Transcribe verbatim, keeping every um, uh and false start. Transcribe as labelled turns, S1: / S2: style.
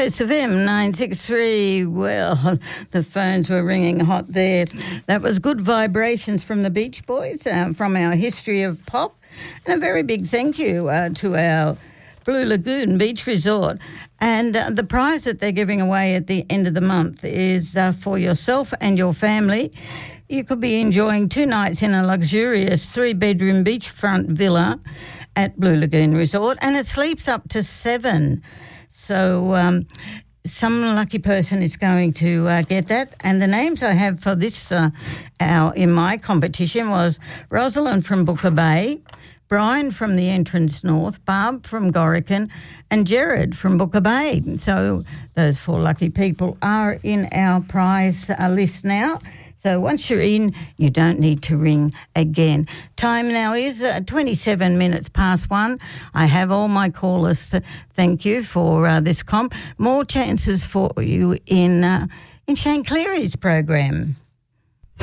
S1: Coast F M nine six three. Well, the phones were ringing hot there. That was Good Vibrations from the Beach Boys, uh, from our History of Pop. And a very big thank you uh, to our Blue Lagoon Beach Resort. And uh, the prize that they're giving away at the end of the month is uh, for yourself and your family. You could be enjoying two nights in a luxurious three-bedroom beachfront villa at Blue Lagoon Resort, and it sleeps up to seven. So um, some lucky person is going to uh, get that. And the names I have for this uh, our in my competition was Rosalind from Booker Bay, Brian from the Entrance North, Barb from Gorican, and Jared from Booker Bay. So those four lucky people are in our prize uh, list now. So once you're in, you don't need to ring again. Time now is uh, twenty-seven minutes past one. I have all my callers to thank you for uh, this comp. More chances for you in uh, in Shane Cleary's program.